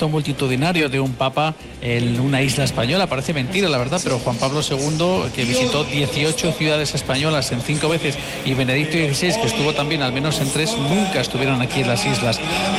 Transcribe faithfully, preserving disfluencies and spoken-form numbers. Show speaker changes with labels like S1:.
S1: gasto multitudinario de un papa en una isla española. Parece mentira, la verdad, pero Juan Pablo segundo, que visitó dieciocho ciudades españolas en cinco veces, y Benedicto dieciséis, que estuvo también al menos en tres, nunca estuvieron aquí en las islas.